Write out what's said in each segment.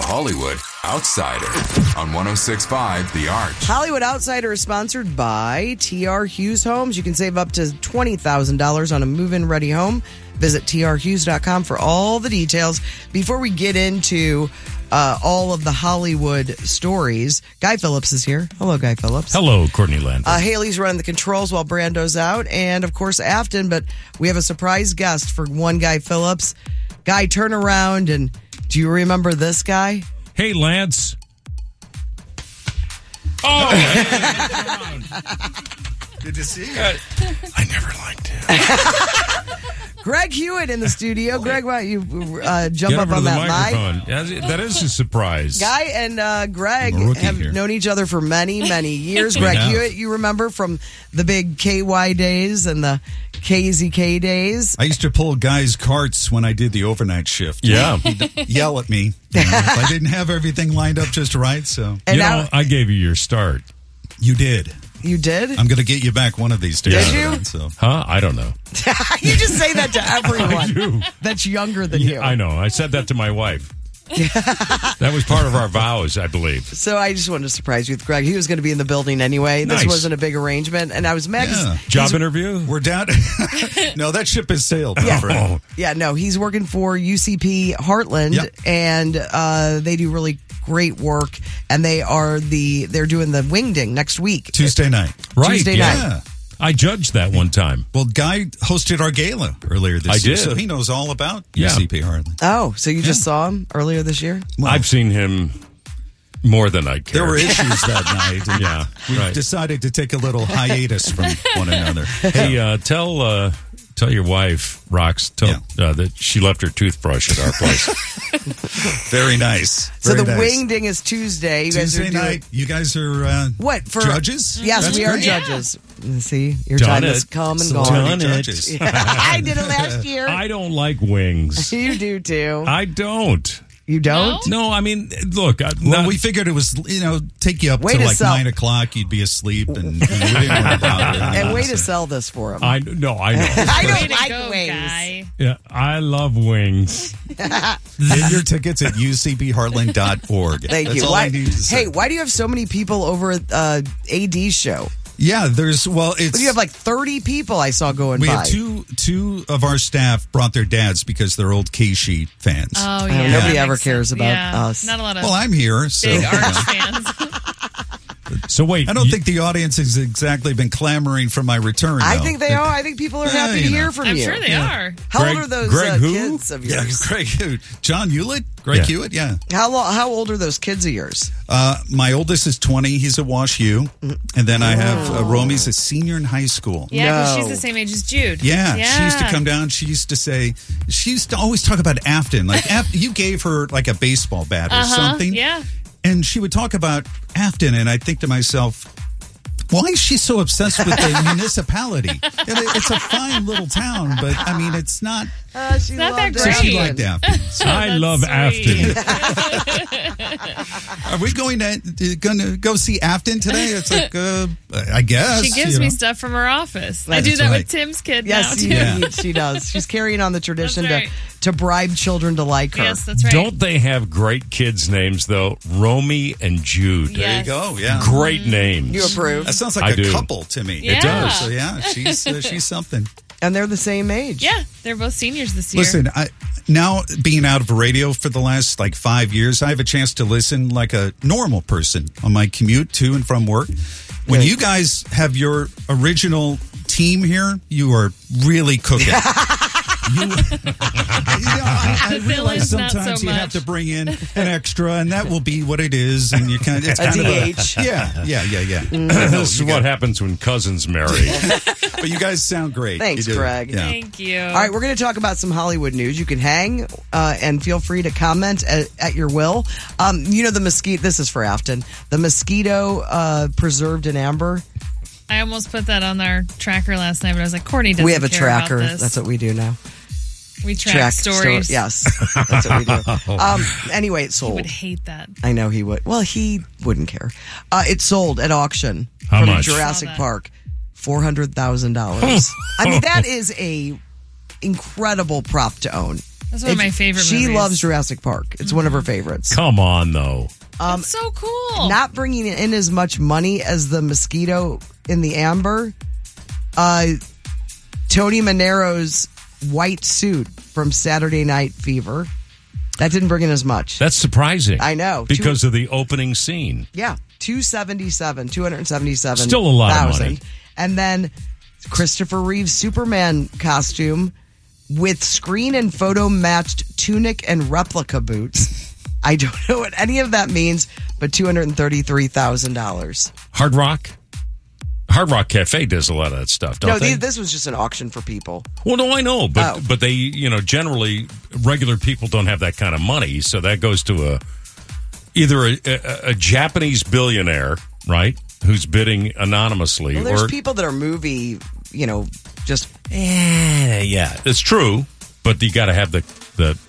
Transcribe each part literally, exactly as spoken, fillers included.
Hollywood Outsider on one oh six point five The Arch. Hollywood Outsider is sponsored by T R Hughes Homes. You can save up to twenty thousand dollars on a move-in ready home. Visit T R Hughes dot com for all the details. Before we get into uh, all of the Hollywood stories, Guy Phillips is here. Hello, Guy Phillips. Hello, Courtney Landry. Uh, Haley's running the controls while Brando's out. And, of course, Afton. But we have a surprise guest for one Guy Phillips. Guy, turn around and do you remember this guy? Hey, Lance. Oh, good to see you. I never liked him. Greg Hewitt in the studio. Greg, why don't you uh, jump Get up over on to the that microphone. mic? Yeah, that is a surprise. Guy and uh, Greg I'm a rookie have here. known each other for many, many years. We Greg have. Hewitt, you remember from the big K Y days and the K Z K days. I used to pull guys' carts when I did the overnight shift. Yeah. He'd yell at me you know, if I didn't have everything lined up just right. So And you now know, I gave you your start. you did. you did? I'm going to get you back one of these days. Did you? Then, so. Huh? I don't know. You just say that to I everyone do. that's younger than you. I know. I said that to my wife. That was part of our vows, I believe. So I just wanted to surprise you with Greg. He was going to be in the building anyway. This Nice. wasn't a big arrangement. And I was mad 'cause Yeah. he's- Job interview? We're down. No, that ship has sailed. my Yeah. friend. Oh, Yeah, no, he's working for U C P Heartland, Yep. and uh, they do really great work. And they are the they're doing the Wingding next week, Tuesday night. right. Tuesday yeah. night. Yeah. I judged that one time. Well, Guy hosted our gala earlier this I year, did. so he knows all about Yeah. U C P Harlan. Oh, so you just saw him earlier this year? Well, I've seen him more than I care. there were issues that night. And Yeah, we right. decided to take a little hiatus from one another. Hey, uh, tell uh, tell your wife, Rox, tell, uh, that she left her toothbrush at our place. Very nice. So Very the nice. Wingding is Tuesday. You guys Tuesday are doing night. You guys are uh, what for judges? Yes, That's we are great. judges. See, your Done time it. has come and Celebrity gone. Done it. judges. I did it last year. I don't like wings. You do too. I don't. You don't? No, I mean, look. I, Well, not, we figured it was, you know, take you up Way to to like sell. nine o'clock. You'd be asleep, and you didn't want to bother. And way So- to sell this for him. I no, I know. I Way don't to like go, wings. guy. Yeah, I love wings. Get your tickets at u c b heartland dot org. Thank That's you. all Why, I need to say. hey, why do you have so many people over at uh, A D's show? Yeah, there's well, it's You have like thirty people I saw going we by. have two two of our staff brought their dads because they're old K-Sheet fans. Oh, Uh, yeah. nobody that ever makes cares sense. about Yeah. us. Not a lot of well, I'm here, so big you Arch know. fans. So wait, I don't you- think the audience has exactly been clamoring for my return. I though. think they are. I think people are Yeah, happy to you know. hear from I'm you. sure they are. How Greg- old are those Greg uh, who? kids of Yeah, yours? Greg Hewitt. John Hewlett? Greg Yeah. Hewitt, yeah. How lo- How old are those kids of yours? Uh, my oldest is twenty. He's at Wash U. And then I have uh, Romy's a senior in high school. Yeah, because No. she's the same age as Jude. Yeah, yeah. she used to come down. She used to say, she used to always talk about Afton. Like, Af- you gave her like a baseball bat or Uh-huh, something. yeah. And she would talk about Afton. And I think to myself, why is she so obsessed with the municipality? And it, it's a fine little town, but I mean, it's not. Uh, she Not that loved So great. she Afton. liked Afton. So I That's love sweet. Afton. are we going to going to go see Afton today? It's like, uh, I guess. She gives you me know. stuff from her office. I That's do that right. with Tim's kid Yes, now, she, too. Yeah. she does. She's carrying on the tradition That's right. to, to bribe children to like her. Yes, that's right. Don't they have great kids' names though? Romy and Jude. There Yes. you go. Yeah. Great names. You approve? That sounds I like a do. couple to me. It does. So yeah, she's uh, she's something. And they're the same age. Yeah, they're both seniors this year. Listen, I, now being out of radio for the last like five years, I have a chance to listen like a normal person on my commute to and from work. When Yeah. you guys have your original team here, you are really cooking. You, you know, I, I The realize villain's not sometimes so you have much. to bring in an extra, and that will be what it is. And you kind of it's A kind D of H. a, yeah, yeah, yeah, yeah. This is what happens when cousins marry. But you guys sound great. Thanks, You do. Greg. Yeah. Thank you. All right, we're going to talk about some Hollywood news. You can hang uh, and feel free to comment at, at your will. Um, you know the mosquito. This is for Afton. The mosquito uh, preserved in amber. I almost put that on our tracker last night, but I was like, Courtney doesn't We have a care tracker. about this. That's what we do now. we track, stories. sto- yes, that's what we do. Um, anyway, it He sold. would hate that. I know he would. Well, he wouldn't care. Uh, it sold at auction How from much? Jurassic Saw that. Park, four hundred thousand dollars. I mean, that is a incredible prop to own. That's one of If- my favorite She movies. loves Jurassic Park. It's one of her favorites. Come on, though. Um, It's so cool. Not bringing in as much money as the mosquito in the amber. Uh, Tony Manero's white suit from Saturday Night Fever. That didn't bring in as much. That's surprising. I know. Because of the opening scene. Yeah, two seventy-seven, two hundred seventy-seven. Still a lot of money. And then Christopher Reeve's Superman costume with screen and photo matched tunic and replica boots. I don't know what any of that means, but two hundred thirty-three thousand dollars. Hard Rock? Hard Rock Cafe does a lot of that stuff, don't No, they? these, this was just an auction for people. Well, no, I know, but Oh. but they, you know, generally regular people don't have that kind of money, so that goes to a either a, a, a Japanese billionaire, right, who's bidding anonymously, Well, there's or people that are movie, you know, just eh, yeah, it's true, but you got to have the the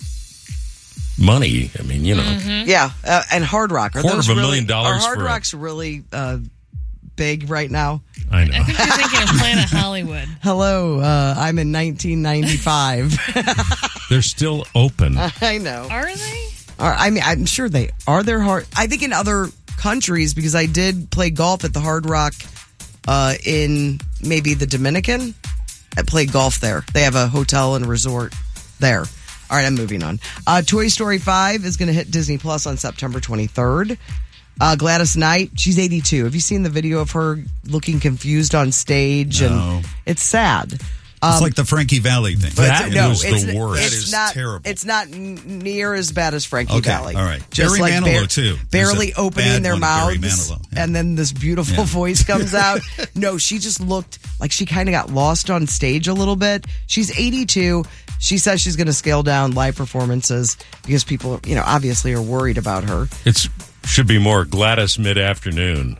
money. I mean, you know, Mm-hmm. yeah, uh, and Hard Rock. Are Quarter those of a really, million dollars Are Hard for a- Rock's really uh, big right now? I know. I think you're thinking of Planet Hollywood. Hello, uh, I'm in nineteen ninety-five. They're still open. I know. Are they? Are- I mean, I'm sure they are. There hard. I think in other countries, because I did play golf at the Hard Rock uh, in maybe the Dominican. I played golf there. They have a hotel and resort there. All right, I'm moving on. Uh, Toy Story five is going to hit Disney Plus on September twenty-third. Uh, Gladys Knight, she's eighty-two. Have you seen the video of her looking confused on stage? No. And it's sad. It's like the Frankie Valley thing. But That no, was it's, the worst. It's That is not, terrible. It's not n- near as bad as Frankie Okay, Valley. all right. Just Barry like Manilow, bar- too. There's Barely a opening bad their one of Barry mouths, Manilow, yeah. and then this beautiful Yeah. voice comes out. No, she just looked like she kind of got lost on stage a little bit. She's eighty-two. She says she's going to scale down live performances because people, you know, obviously are worried about her. It's should be more Gladys mid-afternoon.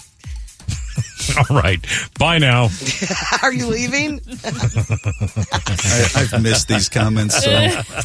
All right. Bye now. Are you leaving? I, I've missed these comments. So.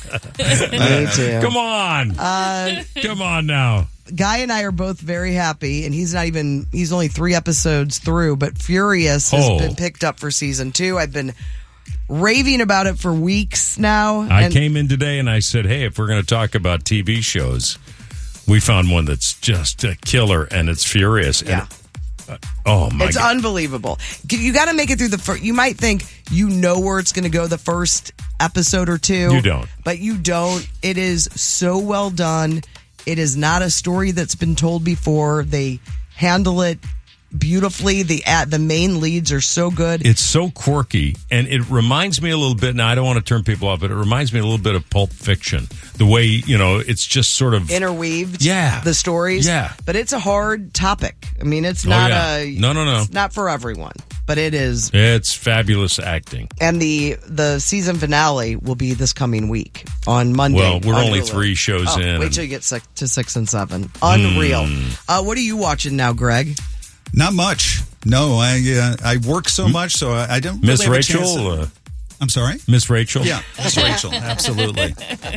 Me too. Come on. Uh, Come on now. Guy and I are both very happy, and he's not even, he's only three episodes through, but Furious has Oh. been picked up for season two. I've been raving about it for weeks now. I and came in today and I said, hey, if we're going to talk about T V shows, we found one that's just a killer, and it's Furious. And Yeah. oh, my It's God. unbelievable. You got to make it through the first. You might think you know where it's going to go the first episode or two. You don't. But you don't. It is so well done. It is not a story that's been told before. They handle it beautifully. The at the main leads are so good. It's so quirky, and it reminds me a little bit, now I don't want to turn people off, but it reminds me a little bit of Pulp Fiction. The way, you know, it's just sort of... Interweaved, Yeah. the stories, Yeah. But it's a hard topic. I mean, it's Oh, not yeah. a No, no, no. It's not for everyone, but it is. It's fabulous acting. And the the season finale will be this coming week on Monday. Well, we're on only Hulu. three shows Oh, in. Wait till you get six, to six and seven. Unreal. Hmm. Uh, what are you watching now, Greg? Not much. No, I uh, I work so much, so I, I don't really Miss have a chance Rachel? to- Uh, I'm sorry? Miss Rachel? Yeah, Miss Rachel. Absolutely.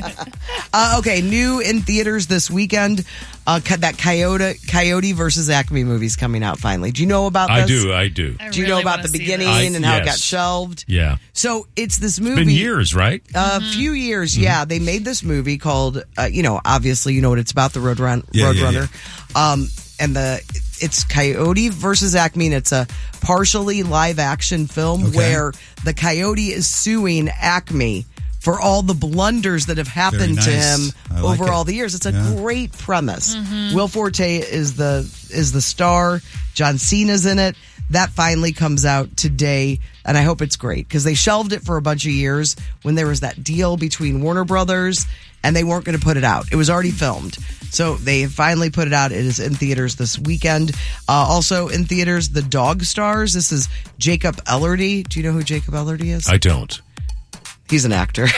Uh, okay, new in theaters this weekend. Uh, co- that Coyote Coyote versus Acme movie's coming out finally. Do you know about this? I do, I do. I Do you really know about wanna the see beginning I- and how it got yes. shelved? Yeah. So it's this movie. Been years, right? A few years, yeah. They made this movie called, uh, you know, obviously you know what it's about, the Road Run, Yeah, yeah, Roadrunner. Um, and the it's Coyote versus Acme, and it's a partially live action film Okay. where the Coyote is suing Acme for all the blunders that have happened to Very him nice. I like over it. all the years. It's a Yeah. great premise. Will Forte is the is the star. John Cena's in it. That finally comes out today, and I hope it's great because they shelved it for a bunch of years when there was that deal between Warner Brothers and they weren't going to put it out. It was already filmed. So they finally put it out. It is in theaters this weekend. Uh, also in theaters, The Dog Stars. This is Jacob Elordi. Do you know who Jacob Elordi is? I don't. He's an actor.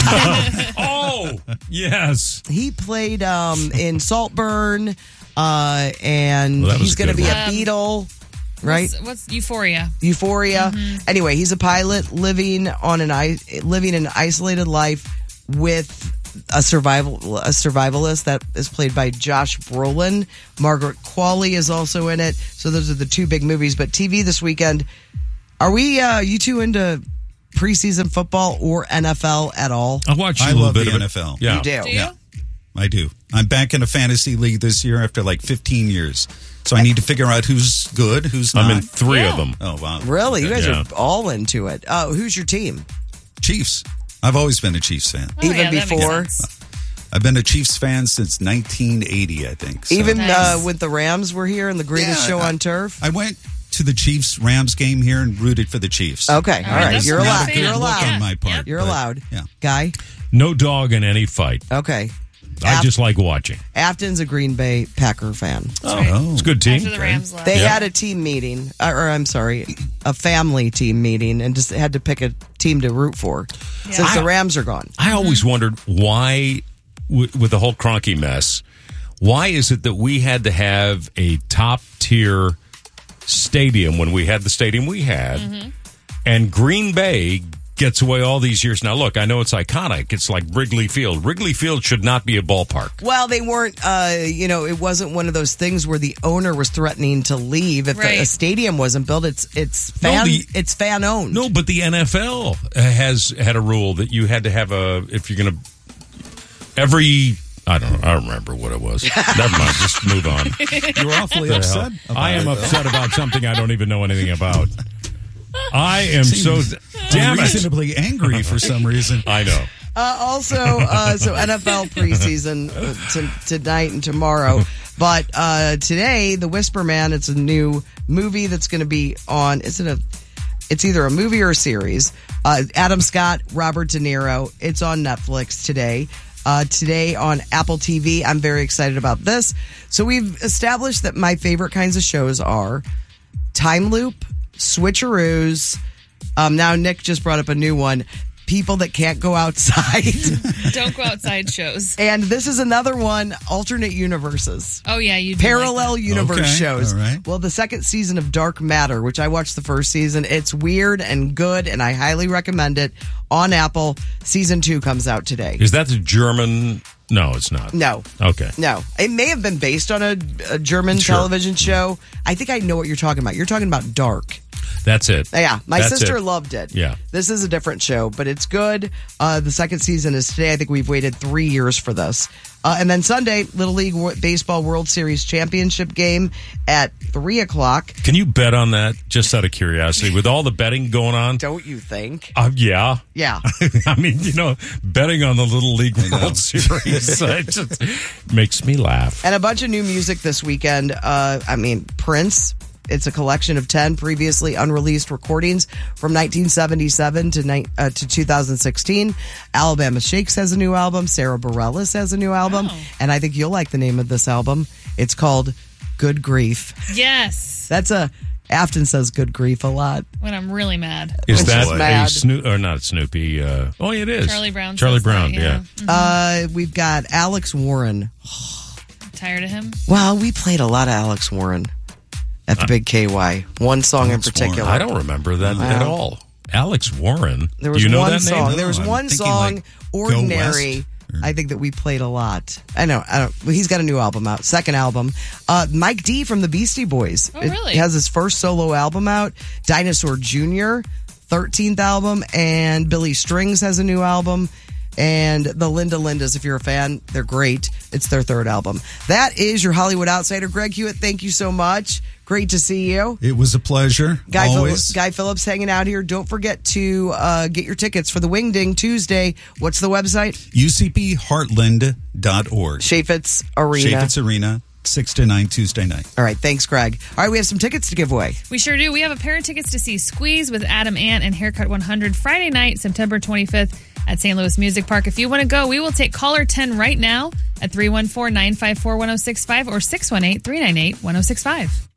Oh, yes. He played um, in Saltburn, uh, and Well, that was he's a going to good be one. a Um, beetle, right? What's, what's Euphoria? Euphoria. Anyway, he's a pilot living on an i- living an isolated life with a survival a survivalist that is played by Josh Brolin. Margaret Qualley is also in it. So those are the two big movies. But T V this weekend. Are we uh, you two into preseason football or N F L at all? I watch a I little love bit the of N it. F L. Yeah. You do? Do you? Yeah. I do. I'm back in a fantasy league this year after like fifteen years. So I need to figure out who's good, who's not. I'm in three Yeah. of them. Oh, wow. Really? You guys Yeah. are all into it. Uh, who's your team? Chiefs. I've always been a Chiefs fan. Oh, Even yeah, that makes before? sense. I've been a Chiefs fan since nineteen eighty, I think. So. Even Nice. uh, when the Rams were here and the greatest Yeah, show I- on turf? I went to the Chiefs-Rams game here and rooted for the Chiefs. Okay, all right, right. that's You're not allowed. bad. You're Good allowed. look on my Yep. part. You're but, allowed. Yeah. Guy? No dog in any fight. Okay. I Af- just like watching. Afton's a Green Bay Packer fan. Oh, It's a good team. After the Rams left. They Yeah. had a team meeting, uh, or I'm sorry, a family team meeting, and just had to pick a team to root for since I- the Rams are gone. I always wondered why, w- with the whole Kroenke mess, why is it that we had to have a top tier stadium when we had the stadium we had, and Green Bay gets away all these years? Now, look, I know it's iconic. It's like Wrigley Field. Wrigley Field should not be a ballpark. Well, they weren't, uh, you know, it wasn't one of those things where the owner was threatening to leave if Right. a stadium wasn't built. It's it's fan the- it's fan owned. No, but the N F L has had a rule that you had to have a, if you're going to, every, I don't know, I don't remember what it was. Never mind, just move on. you were awfully The upset. hell? about I am it, though. upset about something I don't even know anything about. I am so, Seems damn it. Unreasonably angry for some reason. I know. Uh, also, uh, so N F L preseason uh, to, tonight and tomorrow. But uh, today, The Whisper Man, it's a new movie that's going to be on, is it a, it's either a movie or a series. Uh, Adam Scott, Robert De Niro. It's on Netflix today. Uh, today on Apple T V. I'm very excited about this. So we've established that my favorite kinds of shows are Time Loop, Switcheroos. Um, now Nick just brought up a new one. People that can't go outside. Don't go outside shows. And this is another one, alternate universes. Oh, yeah. You Parallel universe Okay, shows. all right. Well, the second season of Dark Matter, which I watched the first season, it's weird and good, and I highly recommend it. On Apple, season two comes out today. Is that the German? No, it's not. No. Okay. No. It may have been based on a, a German Sure. television show. I think I know what you're talking about. You're talking about Dark. That's it. Yeah, my That's sister it. loved it. Yeah. This is a different show, but it's good. Uh, the second season is today. I think we've waited three years for this. Uh, and then Sunday, Little League Wo- Baseball World Series Championship game at three o'clock. Can you bet on that? Just out of curiosity, with all the betting going on. Don't you think? Uh, yeah. Yeah. I mean, you know, betting on the Little League World Series uh, it just makes me laugh. And a bunch of new music this weekend. Uh, I mean, Prince. It's a collection of ten previously unreleased recordings from nineteen seventy-seven to ni- uh, to two thousand sixteen. Alabama Shakes has a new album. Sarah Bareilles has a new album. Wow. And I think you'll like the name of this album. It's called Good Grief. Yes. That's a, Afton says Good Grief a lot. When I'm really mad. Is Which that is a mad. Snoop or not Snoopy? Uh, oh, it is. Charlie Brown Charlie says that, Brown. yeah. yeah. Uh, we've got Alex Warren. Tired of him? Well, we played a lot of Alex Warren at the Big K Y. One song in particular. I don't remember that at Wow. all. Alex Warren. There was Do you know one that song. name? There was I'm one thinking, song, like, Go Ordinary. West, or- I think that we played a lot. I know. I don't. Well, he's got a new album out. Second album. Uh, Mike D from the Beastie Boys. Oh, It really? has his first solo album out. Dinosaur Junior, thirteenth album, and Billy Strings has a new album. And the Linda Lindas, if you're a fan, they're great. It's their third album. That is your Hollywood Outsider. Greg Hewitt, thank you so much. Great to see you. It was a pleasure. Guy, always. Phil- Guy Phillips hanging out here. Don't forget to uh, get your tickets for the Wingding Tuesday. What's the website? U C P heartland dot org. Chaffetz Arena. Chaffetz Arena, six to nine Tuesday night. All right, thanks, Greg. All right, we have some tickets to give away. We sure do. We have a pair of tickets to see Squeeze with Adam Ant and Haircut one hundred Friday night, September twenty-fifth at Saint Louis Music Park. If you want to go, we will take caller ten right now at three one four, nine five four, one oh six five or six one eight, three nine eight, one oh six five.